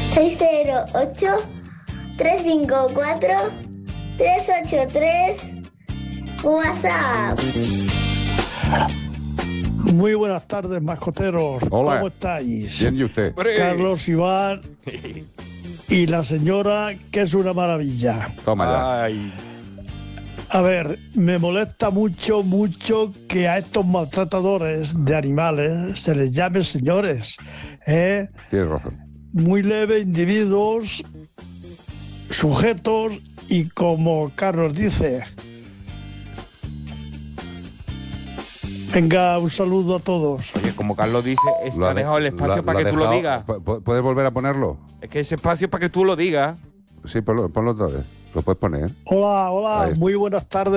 608-354-383 WhatsApp. Muy buenas tardes, mascoteros. Hola. ¿Cómo estáis? Bien, ¿y usted? Carlos, Iván y la señora, que es una maravilla. Toma ya. Ay, A ver, me molesta mucho que a estos maltratadores de animales se les llame señores. Tienes razón. Muy leves individuos, sujetos y, como Carlos dice... Venga, un saludo a todos. oye, como Carlos dice, Lo ha ha dejado el espacio para que tú lo dejado. digas. ¿Puedes volver a ponerlo? Es que ese espacio es para que tú lo digas. Sí, ponlo otra vez. Lo puedes poner. Hola, Ahí está. muy buenas tardes.